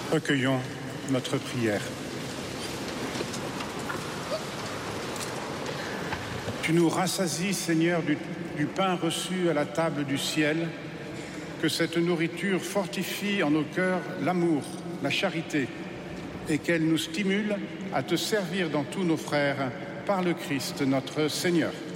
Recueillons notre prière. Tu nous rassasies, Seigneur, du pain reçu à la table du ciel, que cette nourriture fortifie en nos cœurs l'amour, la charité, et qu'elle nous stimule à te servir dans tous nos frères par le Christ notre Seigneur.